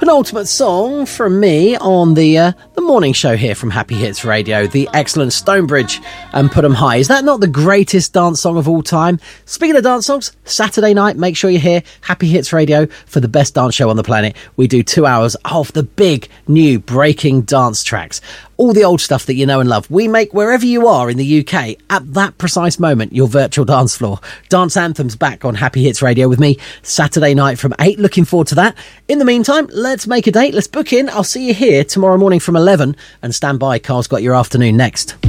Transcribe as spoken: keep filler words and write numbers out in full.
penultimate song from me on the uh, the morning show here from Happy Hits Radio, the excellent Stonebridge and Put 'Em High. Is that not the greatest dance song of all time? Speaking of dance songs, Saturday night, make sure you're here, Happy Hits Radio, for the best dance show on the planet. We do two hours of the big, new, breaking dance tracks. All the old stuff that you know and love. We make wherever you are in the U K, at that precise moment, your virtual dance floor. Dance Anthems back on Happy Hits Radio with me Saturday night from eight. Looking forward to that. In the meantime, let's make a date. Let's book in. I'll see you here tomorrow morning from eleven. And stand by, Carl's got your afternoon next.